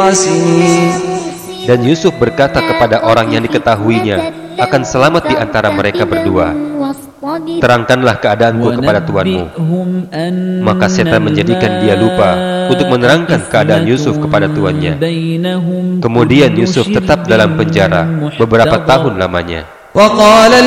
Dan Yusuf berkata kepada orang yang diketahuinya akan selamat di antara mereka berdua, terangkanlah keadaanku kepada tuanmu. Maka setan menjadikan dia lupa untuk menerangkan keadaan Yusuf kepada tuannya. Kemudian Yusuf tetap dalam penjara beberapa tahun lamanya.